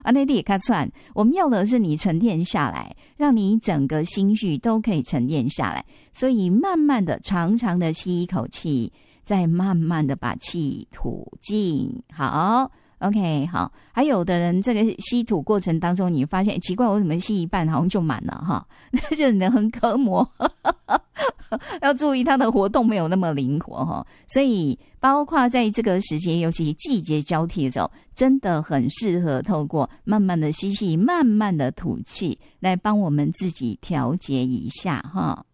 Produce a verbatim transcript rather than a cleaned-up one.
啊，那也看串，我们要的是你沉淀下来，让你整个心绪都可以沉淀下来。所以慢慢的、长长的吸一口气，再慢慢的把气吐尽。好 ，OK， 好。还有的人这个吸吐过程当中，你发现、欸、奇怪，我怎么吸一半好像就满了哈？那就是你的横膈膜要注意它的活动没有那么灵活哈。所以包括在这个时节，尤其季节交替的时候，真的很适合透过慢慢的吸气，慢慢的吐气，来帮我们自己调节一下哈。